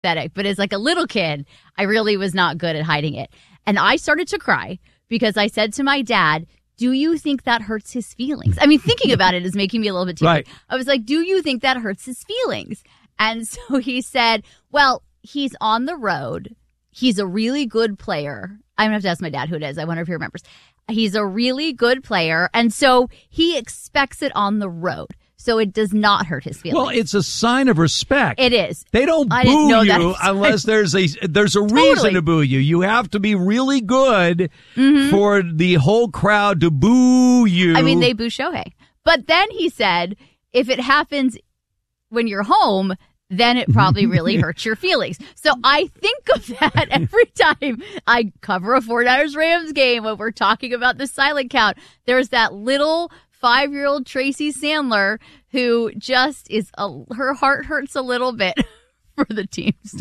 pathetic. But as like a little kid, I really was not good at hiding it. And I started to cry because I said to my dad, do you think that hurts his feelings? I mean, thinking about it is making me a little bit teary. Right. I was like, do you think that hurts his feelings? And so he said, well, he's on the road. He's a really good player. I'm going to have to ask my dad who it is. I wonder if he remembers. He's a really good player. And so he expects it on the road. So it does not hurt his feelings. Well, it's a sign of respect. It is. They don't boo you unless there's a reason to boo you. You have to be really good for the whole crowd to boo you. I mean, they boo Shohei. But then he said, if it happens when you're home, then it probably really hurts your feelings. So I think of that every time I cover a 49ers-Rams game when we're talking about the silent count. There's that little 5-year-old Tracy Sandler who just her heart hurts a little bit for the teams.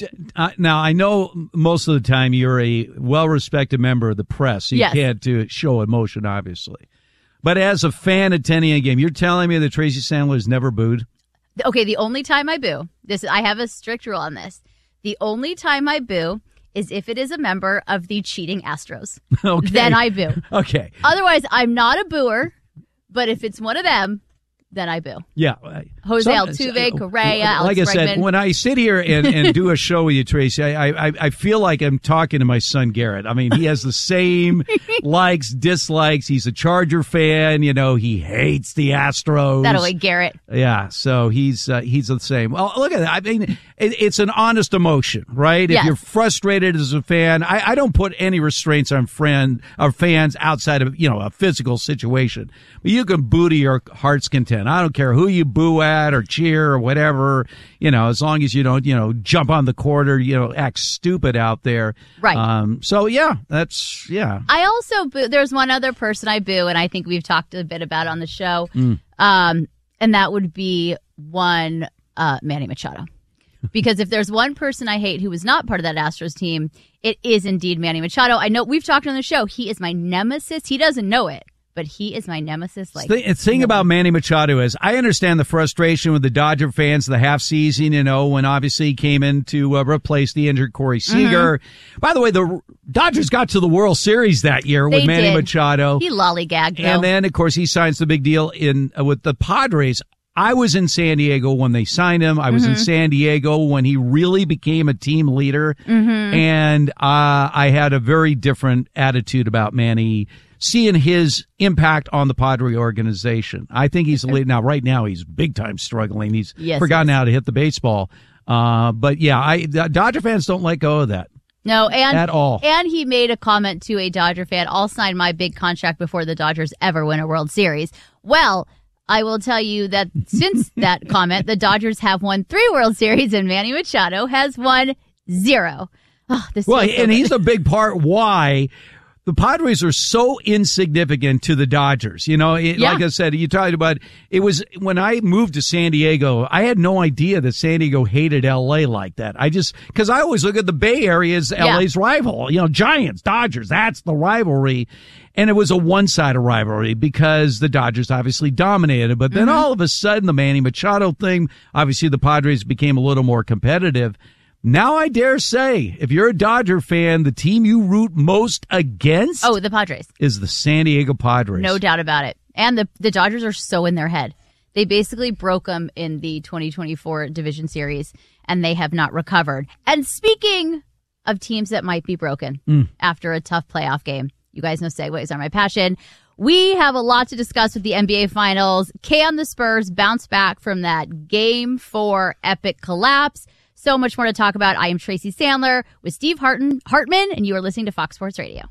Now, I know most of the time you're a well-respected member of the press, so you can't show emotion, obviously. But as a fan attending a game, you're telling me that Tracy Sandler is never booed? Okay, the only time I boo, I have a strict rule on this. The only time I boo is if it is a member of the cheating Astros. Okay. Then I boo. Okay. Otherwise, I'm not a booer, but if it's one of them, then I boo. Yeah. Jose Altuve, Correa, Alex Like I said, Bregman. when I sit here and do a show with you, Tracy, I feel like I'm talking to my son Garrett. I mean, he has the same likes, dislikes. He's a Charger fan. You know, he hates the Astros. That way, Garrett. Yeah, so he's the same. Well, look at that. I mean, it's an honest emotion, right? Yes. If you're frustrated as a fan, I don't put any restraints on fans outside of, a physical situation. But you can boo to your heart's content. I don't care who you boo at or cheer or whatever, as long as you don't, jump on the court or, act stupid out there. Right. So, yeah, I also boo. There's one other person I boo, and I think we've talked a bit about it on the show. And that would be one Manny Machado. Because if there's one person I hate who was not part of that Astros team, it is indeed Manny Machado. I know we've talked on the show. He is my nemesis. He doesn't know it, but he is my nemesis. The thing about Manny Machado is I understand the frustration with the Dodger fans the half season, when obviously he came in to replace the injured Corey Seager. By the way, the Dodgers got to the World Series that year with Manny Machado. He lollygagged, though. And then, of course, he signs the big deal with the Padres. I was in San Diego when they signed him. I was in San Diego when he really became a team leader. And I had a very different attitude about Manny, seeing his impact on the Padre organization. I think he's now. Right now, he's big time struggling. He's forgotten how to hit the baseball. But yeah, Dodger fans don't let go of that. No, and at all. And he made a comment to a Dodger fan: "I'll sign my big contract before the Dodgers ever win a World Series." Well, I will tell you that since that comment, the Dodgers have won 3 World Series, and Manny Machado has won 0. Oh, he's a big part why the Padres are so insignificant to the Dodgers. Like I said, you talked about it was when I moved to San Diego, I had no idea that San Diego hated LA like that. Because I always look at the Bay Area as LA's rival, Giants, Dodgers, that's the rivalry. And it was a one-sided rivalry because the Dodgers obviously dominated. But then all of a sudden, the Manny Machado thing, obviously the Padres became a little more competitive. Now I dare say, if you're a Dodger fan, the team you root most against the Padres is the San Diego Padres. No doubt about it. And the Dodgers are so in their head. They basically broke them in the 2024 Division Series, and they have not recovered. And speaking of teams that might be broken after a tough playoff game, you guys know segues are my passion. We have a lot to discuss with the NBA Finals. Can the Spurs bounce back from that Game 4 epic collapse? So much more to talk about. I am Tracy Sandler with Steve Hartman, and you are listening to Fox Sports Radio.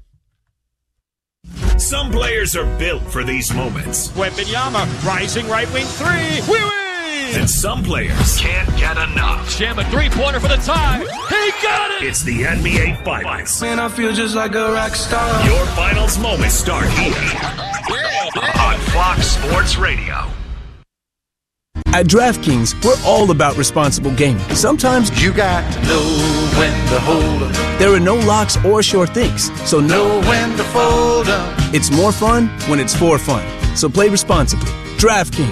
Some players are built for these moments. Wembanyama, rising right wing 3. We win! And some players can't get enough. Jam a 3-pointer for the tie. He got it! It's the NBA Finals. Man, I feel just like a rock star. Your finals moments start here on Fox Sports Radio. At DraftKings, we're all about responsible gaming. Sometimes you got to know when to hold up. There are no locks or sure things, so know when to fold up. It's more fun when it's for fun. So play responsibly. DraftKings, the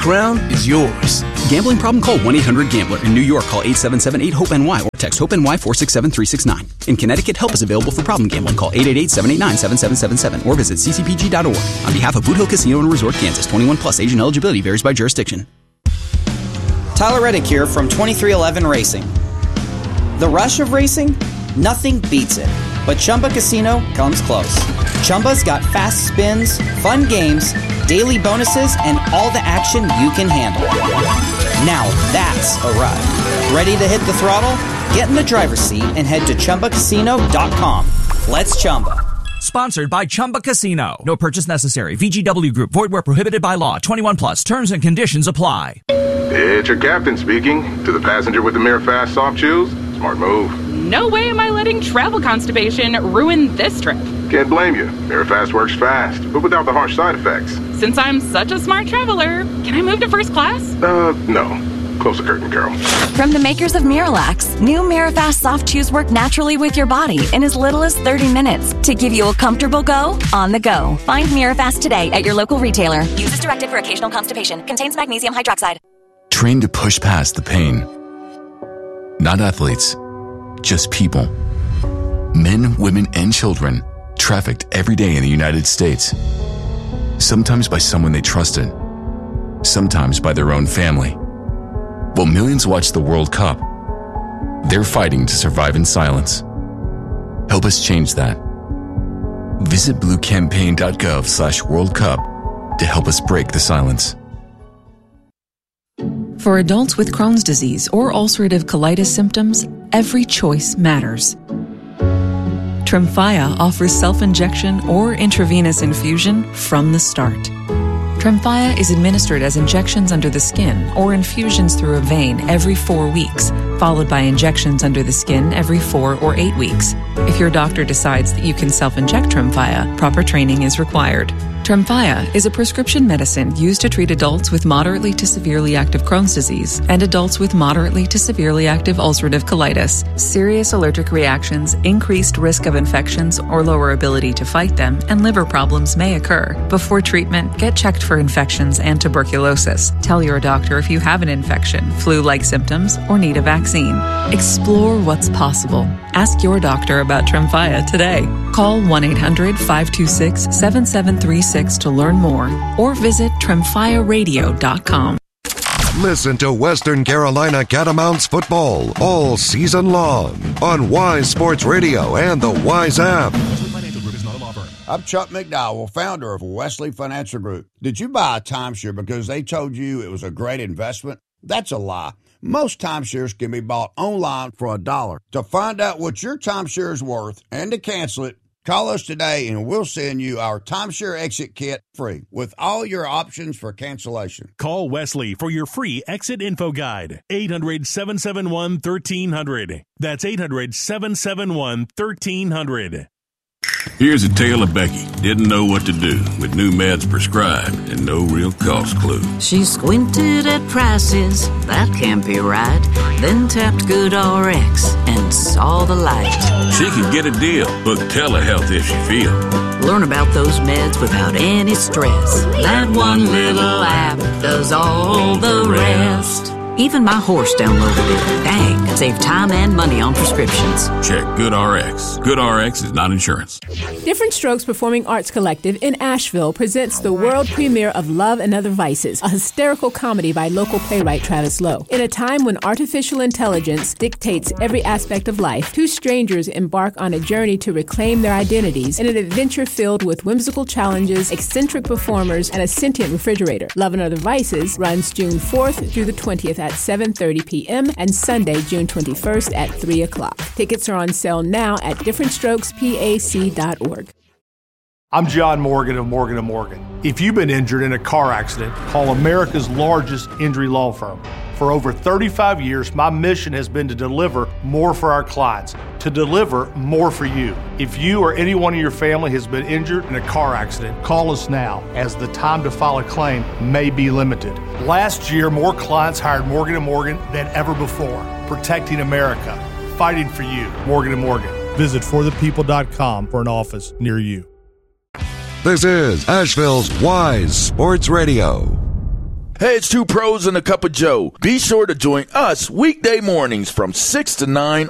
crown is yours. Gambling problem? Call 1-800-GAMBLER. In New York, call 877-8-HOPE-NY or text HOPE-NY 467-369. In Connecticut, help is available for problem gambling. Call 888-789-7777 or visit ccpg.org. On behalf of Boot Hill Casino and Resort, Kansas, 21 plus, age and eligibility varies by jurisdiction. Tyler Reddick here from 2311 Racing. The rush of racing? Nothing beats it. But Chumba Casino comes close. Chumba's got fast spins, fun games, daily bonuses, and all the action you can handle. Now that's a ride. Ready to hit the throttle? Get in the driver's seat and head to ChumbaCasino.com. Let's Chumba. Sponsored by Chumba Casino. No purchase necessary. VGW Group. Void where prohibited by law. 21 plus. Terms and conditions apply. It's your captain speaking. To the passenger with the MiraFast soft chews, smart move. No way am I letting travel constipation ruin this trip. Can't blame you. MiraFast works fast, but without the harsh side effects. Since I'm such a smart traveler, can I move to first class? No. Close the curtain, Carol. From the makers of Miralax, new MiraFast soft chews work naturally with your body in as little as 30 minutes to give you a comfortable go on the go. Find Mirafast today at your local retailer. Use as directed for occasional constipation. Contains magnesium hydroxide. Train to push past the pain. Not athletes, just people. Men, women, and children trafficked every day in the United States. Sometimes by someone they trusted. Sometimes by their own family. While millions watch the World Cup, they're fighting to survive in silence. Help us change that. Visit bluecampaign.gov/World Cup to help us break the silence. For adults with Crohn's disease or ulcerative colitis symptoms, every choice matters. Tremfya offers self-injection or intravenous infusion from the start. Tremfya is administered as injections under the skin or infusions through a vein every 4 weeks, followed by injections under the skin every 4 or 8 weeks. If your doctor decides that you can self-inject Tremfya, proper training is required. Tremfya is a prescription medicine used to treat adults with moderately to severely active Crohn's disease and adults with moderately to severely active ulcerative colitis. Serious allergic reactions, increased risk of infections or lower ability to fight them, and liver problems may occur. Before treatment, get checked for infections and tuberculosis. Tell your doctor if you have an infection, flu-like symptoms, or need a vaccine. Explore what's possible. Ask your doctor about Tremfya today. Call 1-800-526-7736 to learn more or visit TremfyaRadio.com. Listen to Western Carolina Catamounts football all season long on Wise Sports Radio and the Wise app. I'm Chuck McDowell, founder of Wesley Financial Group. Did you buy a timeshare because they told you it was a great investment? That's a lie. Most timeshares can be bought online for $1. To find out what your timeshare is worth and to cancel it, call us today and we'll send you our timeshare exit kit free with all your options for cancellation. Call Wesley for your free exit info guide. 800-771-1300. That's 800-771-1300. Here's a tale of Becky. Didn't know what to do with new meds prescribed and no real cost clue. She squinted at prices, that can't be right. Then tapped GoodRx and saw the light. She could get a deal. Book telehealth if she feel. Learn about those meds without any stress. That one little app does all the rest. Even my horse downloaded it. Dang, save time and money on prescriptions. Check GoodRx. GoodRx is not insurance. Different Strokes Performing Arts Collective in Asheville presents the world premiere of Love and Other Vices, a hysterical comedy by local playwright Travis Lowe. In a time when artificial intelligence dictates every aspect of life, two strangers embark on a journey to reclaim their identities in an adventure filled with whimsical challenges, eccentric performers, and a sentient refrigerator. Love and Other Vices runs June 4th through the 20th at 7:30 p.m. and Sunday, June 21st at 3 o'clock. Tickets are on sale now at differentstrokespac.org. I'm John Morgan of Morgan & Morgan. If you've been injured in a car accident, call America's largest injury law firm. For over 35 years, my mission has been to deliver more for our clients, to deliver more for you. If you or anyone in your family has been injured in a car accident, call us now, as the time to file a claim may be limited. Last year, more clients hired Morgan & Morgan than ever before, protecting America, fighting for you. Morgan & Morgan. Visit forthepeople.com for an office near you. This is Asheville's Wise Sports Radio. Hey, it's two pros and a cup of Joe. Be sure to join us weekday mornings from 6 to 9